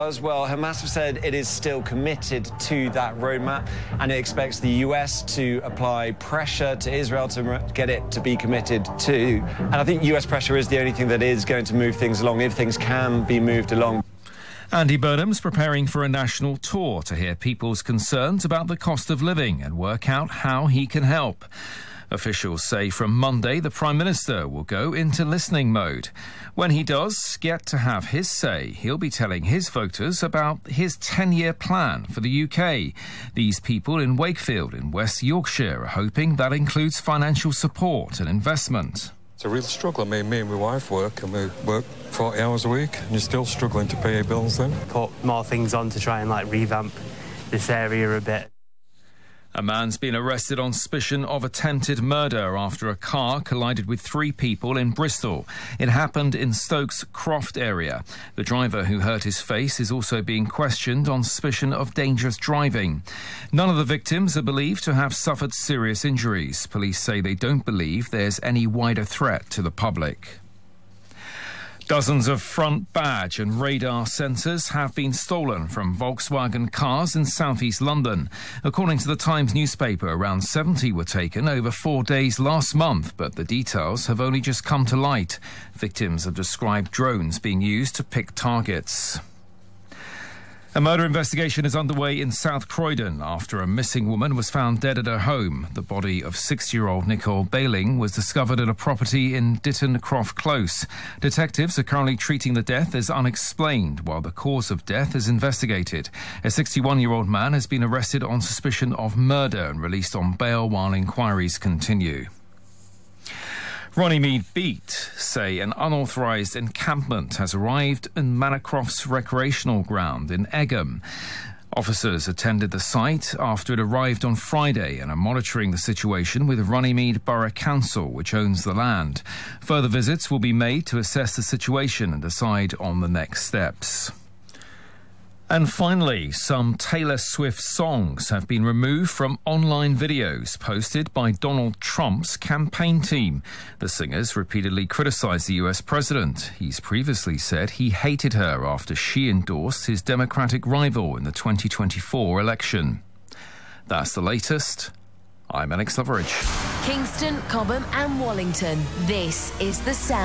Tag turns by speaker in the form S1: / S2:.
S1: As well, Hamas have said it is still committed to that roadmap, and it expects the US to apply pressure to Israel to get it to be committed to. And I think US pressure is the only thing that is going to move things along, if things can be moved along.
S2: Andy Burnham's preparing for a national tour to hear people's concerns about the cost of living and work out how he can help. Officials say from Monday the Prime Minister will go into listening mode. When he does get to have his say, he'll be telling his voters about his 10-year plan for the UK. These people in Wakefield in West Yorkshire are hoping that includes financial support and investment.
S3: It's a real struggle. Me and my wife work, and we work 40 hours a week, and you're still struggling to pay your bills then.
S4: Put more things on to try and revamp this area a bit.
S2: A man's been arrested on suspicion of attempted murder after a car collided with 3 people in Bristol. It happened in Stokes Croft area. The driver who hurt his face is also being questioned on suspicion of dangerous driving. None of the victims are believed to have suffered serious injuries. Police say they don't believe there's any wider threat to the public. Dozens of front badge and radar sensors have been stolen from Volkswagen cars in southeast London. According to the Times newspaper, around 70 were taken over 4 days last month, but the details have only just come to light. Victims have described drones being used to pick targets. A murder investigation is underway in South Croydon after a missing woman was found dead at her home. The body of 60-year-old Nicole Bayling was discovered at a property in Ditton Croft Close. Detectives are currently treating the death as unexplained, while the cause of death is investigated. A 61-year-old man has been arrested on suspicion of murder and released on bail while inquiries continue. Runnymede Beat say an unauthorised encampment has arrived in Manor-Crofts recreational ground in Egham. Officers attended the site after it arrived on Friday and are monitoring the situation with Runnymede Borough Council, which owns the land. Further visits will be made to assess the situation and decide on the next steps. And finally, some Taylor Swift songs have been removed from online videos posted by Donald Trump's campaign team. The singers repeatedly criticised the US president. He's previously said he hated her after she endorsed his Democratic rival in the 2024 election. That's the latest. I'm Alex Loveridge.
S5: Kingston, Cobham and Wallington. This is The Sound.